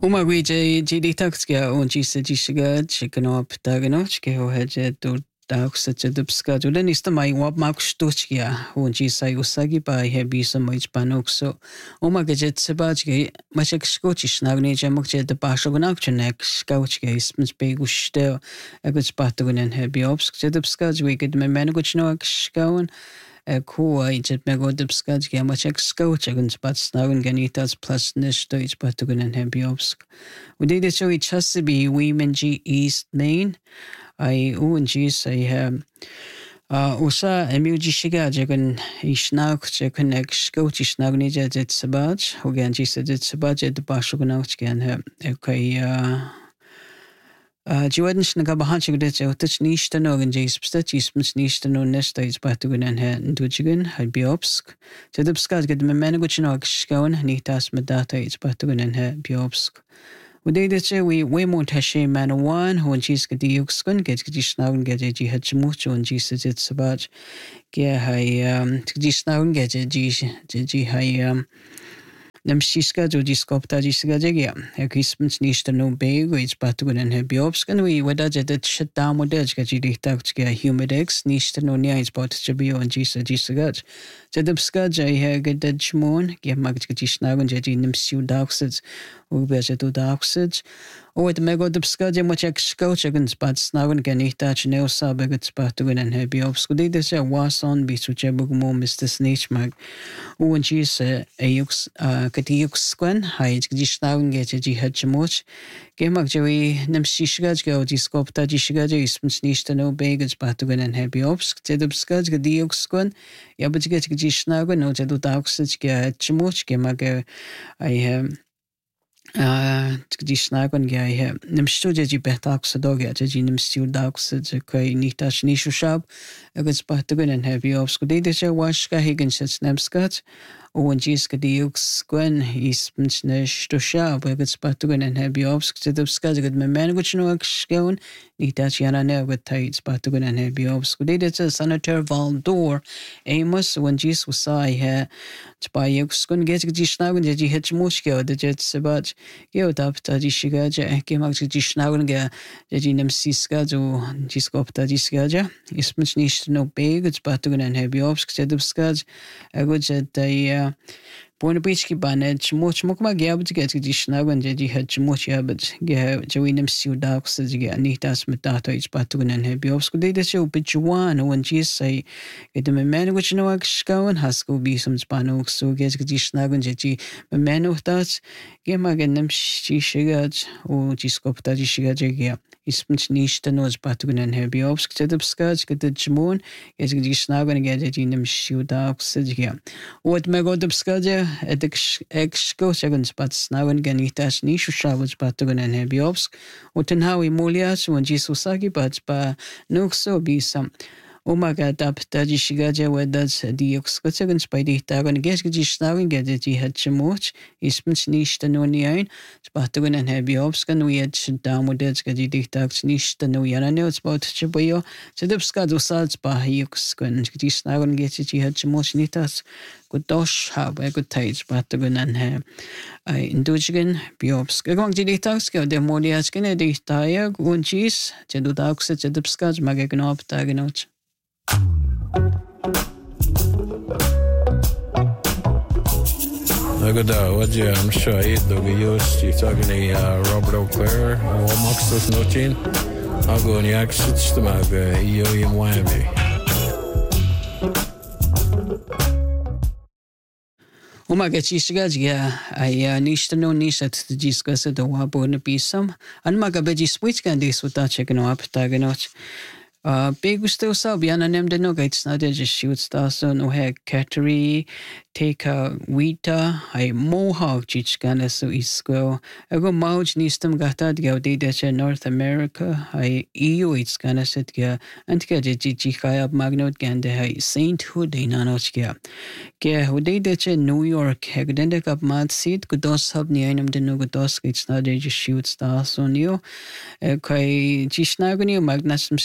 Uma guide de taxia onde se disga chegando a ptaganoch que o head do taxa de pescado nista mai wab max tochia onde sai usagi by hebisa mais panoxo uma gadget sebachge machek skochish nagne jamok de pashogunak chenek skochge ismens beguste agus patagonen hebiops de pescado we get me menugochno skaun Kua ijet me go dubskad ge machek skoch aguns bat snagun ganitas plus nishto ich patagonen hebiops we did so it has to be women G East Main I UNG say usa emuji shiga jagan ishnak jagan ek skochi snagni jet sabaj hogan ji said sabaj et bashugnach gan okay Jordan Snagabahanchig dat jou touch nista nog en James Stitches mis nista no nesta is patagon en dujigan had biopsk to the skas get me menugochnog skaun nitas medata is patagon en biopsk we did it we won't hashe man one who jis get the skun get snaun get ji had mucho and jis it sabaj ge hai ji snaun get ji hai Namshiska do diskopta disgadia. Ekismens nista no big which patagon and hebiopskan we wada jet shut down with the taxia humidex nista no nia is bought jabio and jisa jisagat. Jedubska jay haged chmon, give magjishnagan jedinum su doxeds, ubejetu doxeds. O het mego dubska jam much excochagan spot snagan ganitach neo sabegat patagon and hebiopsku. They say was on be suchabugmo Mr. Snitchmag. O and jisa ayux Katiuxquan, Hide Gishnaun get a jihadjamoch, Gamak Joey, Namshishgaj go discopta jishigaja is nista no bagage patagon and hebiopsk, Jedubskaj Gadiuxquan, Yabaj get Gishnagan, no Jedudaxaj get Chamoch, Gemaga I have. Gishnagan guy Nimstuja betax dog at Jim Stew dogs at the Quay Nitash Nishu shop, a good patagon and hebiopsk. They did washka Higgins at Snapscot. Und jiska diux gwen is mensnesh to shop with patagon and hebiopsk to the skazig me man which no skone nitachana ne with tights patagon and hebiopsk. They did a senator Valdor Amos when jis was I had by yux get jishnagun je hitch mushko the jet sabach go up tajishigaja came out jishnagun ga jinem siskazo jiskopta jisgaja is mensnish no big it's patagon and hebiopsk to the skaz a good jet Point beach ki baned much mukma gab to get jishnagan je had much habit ge joinem su dogs as ge anitas metata is patagon and hebiopsk de show bijuan when she say get me man which no skaun hasko be some spanok so get jishnagan je me man that ge maganem shi shigaj o jiskopta jishigaje ge ismens nista nos patagon and hebiopsk tedubskaj get the jmon is jishnagan ge jinem su dogs ge what me go dubskaje et excochagan spots now and ganitas nishu shavas patagon and hebiopsk uten hawi molias when jisusagi but ba no so be some Omaga tap tajishigaja wedas dioxcochagan spidey tagon gesgishnagan get had chamoch ismens nista no niain patagon and hebiopsk and we had down with that gadi dictax nista no yana notes about chaboyo sedubskado salts ba yuxquan gisnagan get had chamoch nitas Godosh have a good taste, patagon and indujigan biopsk. Going to the tax go the moliaskin a ditaya, gunchis, jedudax, jedubskaj, magaganop, taganoch. Nagada, what you I'm sure I do use you talking to Robert O'Clair, or Maxus Notin. I'll go on the access to my EO in Miami. Umagachisgaja, I nista no nisat to discuss the wabon pisum, and Magabeji switch can this without checking up taganoch. Big still so beyond a name the no gates not just shoots so no head cattery take a wheata I mohawk chichkana so isco I go mouch nistum gatad gaudida North America I EU it's gonna set ga and get chichikaya magnot gande I sainthood in anochia ge udida New York hegdendek up mad seat godos hub nianum de no godos it's not just shoots so new kai chisnagani magnasum stage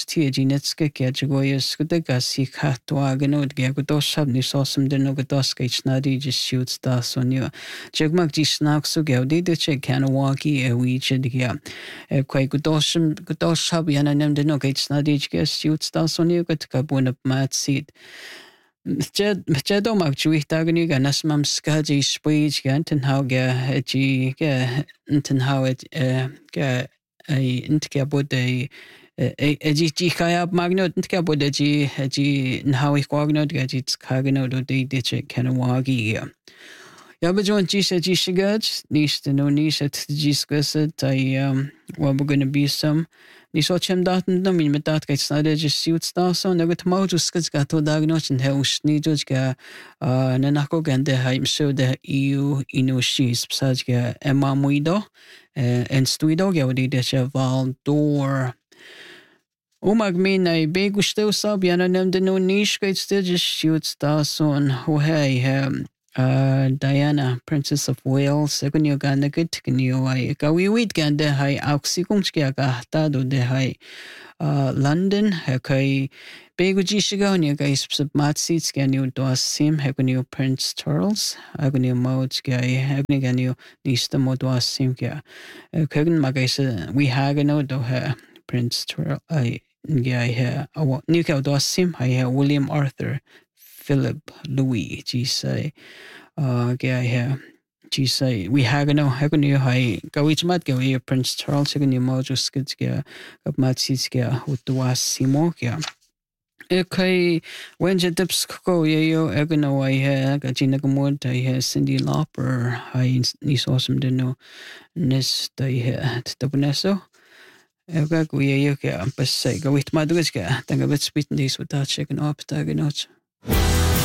Netske Kajagoyas Gudagasi Katwagan Gagodoshab Nisosum de Nogadoska Schnadi just shoots das on you. Jagmak Gisnak so Gaudi the Check Kanawaki a Wichia. Quite Gudosham Gudoshab Yananem de Nogate Snadi gas shoots das on you got Kabun mat seat. Jedo mag juich dagen gan as mam skaji speech ganten how ga g ga inten how it ga intke bod a g kaya magnot intke bod a g how ich wagnot ga g kagano do de ditche kanawagi ja bejon g se g shigaj niste no nishet g skasset what we're going to be some Ni so chem daten no min met dat gait snade just suits da so na gut mau just ga to dagnoch en heus ni just ga na nako gande haim so de EU ino shis psaj ga emma muido en stuido ga odi de cheval door O mag min ai be gusto sab yana nem de no nish gait still just shoots da so ho hey Diana, Princess of Wales, segunyo ganda git kinyo ay kawiwit ganda hay auxigumskia gahtado de hay London kay bego jishiga niya kay submatsits ganyo doas sim hagunyo Prince Charles hagunyo mods kay hagunyo nista mo doas sim kaya kagun magay sa we hagano do ha Prince Charles ay gaya niyo kaya doas sim hay William Arthur Philip Louis say say we hagano hai gawitmat gawi Prince Charles hagan yung mo just kids kaya kapmatsis kaya utuwas simo kaya kay wenja tips ko yayo agano ay gajina gamod ay Cyndi Lauper ay nisosum din no nes tay tapuneso aga kuya yayo kaya pasay gawitmat kaya tangabit spit this without checking up taganot